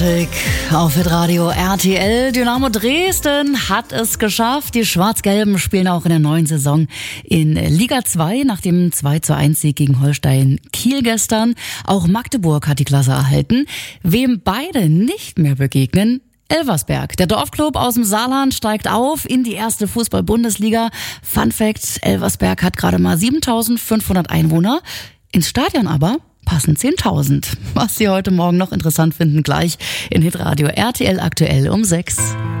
Auf Hitradio RTL. Dynamo Dresden hat es geschafft. Die Schwarz-Gelben spielen auch in der neuen Saison in Liga 2 nach dem 2:1-Sieg gegen Holstein Kiel gestern. Auch Magdeburg hat die Klasse erhalten. Wem beide nicht mehr begegnen: Elversberg. Der Dorfclub aus dem Saarland steigt auf in die erste Fußball-Bundesliga. Fun Fact: Elversberg hat gerade mal 7.500 Einwohner. Ins Stadion aber passen 10.000. Was Sie heute Morgen noch interessant finden, gleich in Hitradio RTL aktuell um 6.